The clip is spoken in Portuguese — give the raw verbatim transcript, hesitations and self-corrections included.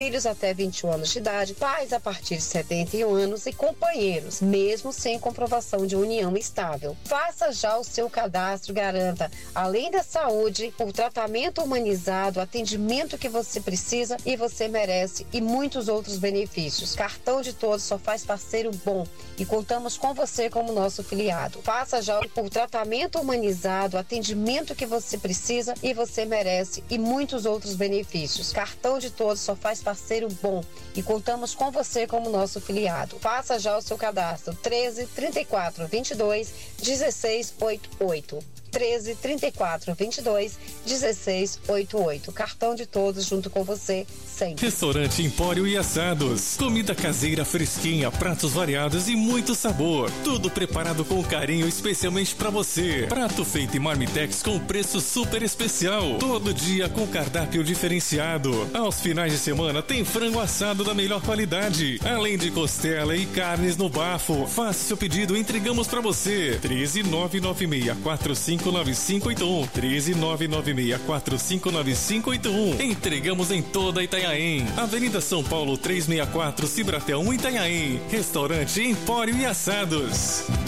filhos até vinte e um anos de idade, pais a partir de setenta e um anos e companheiros, mesmo sem comprovação de união estável. Faça já o seu cadastro, garanta, além da saúde, o tratamento humanizado, o atendimento que você precisa e você merece e muitos outros benefícios. Cartão de Todos só faz parceiro bom e contamos com você como nosso filiado. Faça já o tratamento humanizado, o atendimento que você precisa e você merece e muitos outros benefícios. Cartão de Todos só faz parceiro parceiro bom e contamos com você como nosso filiado. Faça já o seu cadastro treze, trinta e quatro, vinte e dois, dezesseis, oitenta e oito. treze, trinta e quatro, vinte e dois, dezesseis, oitenta e oito. Cartão de Todos junto com você sempre. Restaurante Empório e Assados. Comida caseira fresquinha, pratos variados e muito sabor. Tudo preparado com carinho especialmente pra você. Prato feito em Marmitex com preço super especial. Todo dia com cardápio diferenciado. Aos finais de semana tem frango assado da melhor qualidade. Além de costela e carnes no bafo. Faça seu pedido e entregamos pra você. treze, nove nove seis, quatro cinco nove cinco oito um. treze, nove nove seis, quatro cinco nove cinco oito um. Entregamos em toda Itanhaém. Avenida São Paulo trezentos e sessenta e quatro, Cibratel um, Itanhaém. Restaurante Empório e Assados.